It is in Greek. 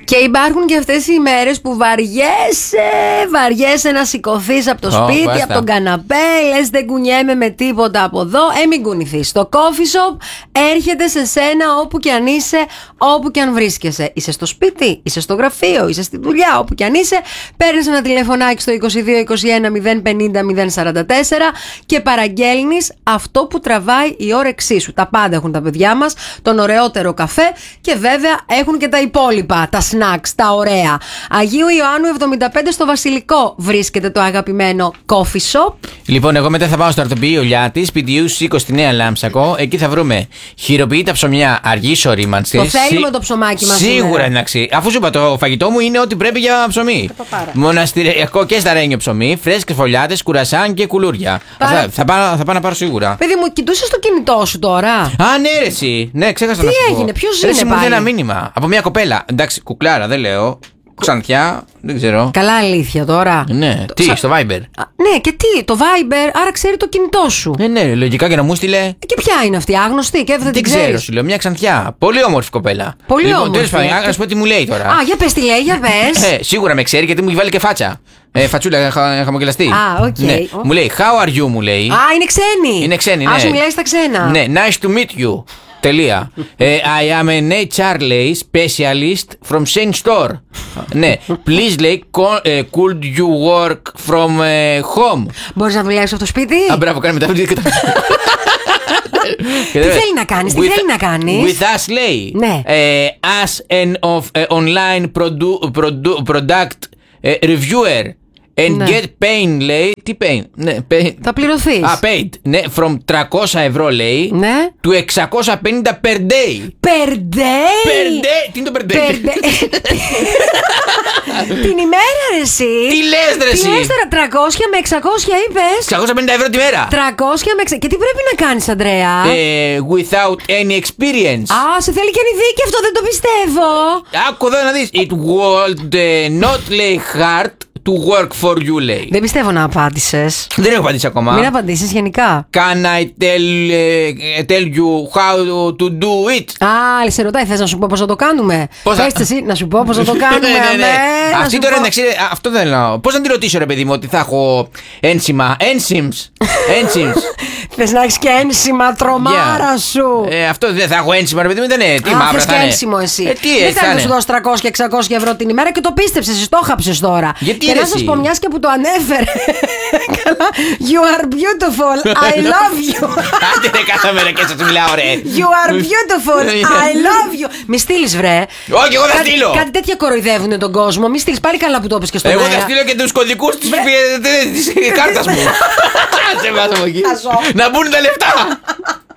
Και υπάρχουν και αυτές οι ημέρες που βαριέσαι να σηκωθείς από το σπίτι, από τον καναπέ, λες δεν κουνιέμαι με τίποτα από εδώ. Μην κουνηθείς. Το coffee shop έρχεται σε σένα όπου και αν είσαι, όπου και αν βρίσκεσαι. Είσαι στο σπίτι, είσαι στο γραφείο, είσαι στη δουλειά, όπου και αν είσαι. Παίρνεις ένα τηλεφωνάκι στο 2221 050 044 και παραγγέλνεις αυτό που τραβάει η όρεξή σου. Τα πάντα έχουν τα παιδιά μας, τον ωραιότερο καφέ και βέβαια έχουν και τα υπόλοιπα, τα snacks, τα ωραία. Αγίου Ιωάννου 75 στο Βασιλικό βρίσκεται το αγαπημένο coffee shop. Λοιπόν, εγώ μετά θα πάω στο αρτοποιείο Λιάτης, PTU 20 στη Νέα Λάμψακο. Εκεί θα βρούμε χειροποίητα ψωμιά αργής ορίμανσης. Το θέλουμε το ψωμάκι μας. Σίγουρα εντάξει. Αφού σου είπα, το φαγητό μου είναι ό,τι πρέπει για ψωμί. Μοναστηριακό και σταρένιο ψωμί, φρέσκες φωλιάτες, κουρασάν και κουλούρια. Αυτά θα πάω να πάρω σίγουρα. Παιδί μου, κοιτούσες το κινητό σου τώρα? Α, ναι, ρε, εσύ. Ναι, ξέχασα να σου πω. Τι έγινε, ποιος είναι πάλι? Μου ήρθε ένα μήνυμα από μια κοπέλα. Εντάξει, κουκλάρα, δεν λέω. Ξανθιά, δεν ξέρω. Καλά, αλήθεια τώρα. Ναι, στο Viber. Ναι, και τι, το Viber, άρα ξέρει το κινητό σου. Ναι, λογικά και να μου στείλε. Και ποια είναι αυτή, άγνωστη και δεν την ξέρεις? Ξέρω, σου λέω, μια ξανθιά. Πολύ όμορφη κοπέλα. Πολύ λοιπόν, όμορφη. Τέλος πάντων, να σου πω τι μου λέει τώρα. Α, για πες τι λέει, για πες. Σίγουρα με ξέρει γιατί μου έχει βάλει και φάτσα. Φατσούλα, χαμογελαστή. Α, οκ. Ναι. Μου λέει, how are you, μου λέει. Α, είναι ξένη. Είναι ξένη, ναι. Α, σου μιλάει στα ξένα. Ναι, nice to meet you. Τελεία. I am an HR specialist from Saint Store. Ναι. Please, like, could you work from home? Μπορείς να δουλεύεις από το σπίτι? Α, μπράβο, κάνε μετά. Τι θέλει να κάνεις, With us, λέει. Ναι. As an online product reviewer. And ναι. get paid, λέει. Τι paid? Ναι, θα πληρωθείς. Paid. Ναι, from 300 ευρώ, λέει. Ναι. To 650 per day. Per day? Per day. Τι είναι το per day? Την ημέρα, ρε εσύ. Τι λες, ρε εσύ? Τι λες τώρα, 300 με 600 είπες? 650 ευρώ τη μέρα. 300 με 600. Και τι πρέπει να κάνεις, Αντρέα? Without any experience. Α, σε θέλει και ανειδίκευτο, δεν το πιστεύω. Άκου εδώ να δεις. It would not lay hard to work for you, λέει. Δεν πιστεύω να απάντησες. Δεν έχω απαντήσει ακόμα. Μην απαντήσεις γενικά. Can I tell you how to do it? Α, σε ρωτάει, θες να σου πω πώς θα το κάνουμε? Πώς θα... εσύ να σου πω πώς θα το κάνουμε. Ναι. Αυτή τώρα εντάξει, αυτό δεν λέω. Πώς να τη ρωτήσω, ρε παιδί μου, ότι θα έχω ένσημα. Enzymes. Θες να έχεις και ένσημα, τρομάρα σου. Αυτό δεν θα έχω ένσημα, ρε παιδί μου, δεν είναι. Τι μαύρα θα είναι. Θες και ένσημο εσύ. Δεν θα να σου δώσει 300-600 ευρώ την ημέρα και το πίστεψες, εσύ το χάψες τώρα. Γιατί και να σας πω, μιας και που το ανέφερε. Καλά. You are beautiful, I love you. Άντε ρε, κάθε μέρα και σας μιλάω, ρε. You are beautiful, I love you. Μη στείλεις, βρε. Όχι, εγώ θα στείλω. Κάτι τέτοια κοροϊδεύουν τον κόσμο. Μη στείλεις, πάλι καλά που το είπες και στον αέρα. Εγώ θα στείλω και τους κωδικούς της κάρτας μου. Να μπουν τα λεφτά.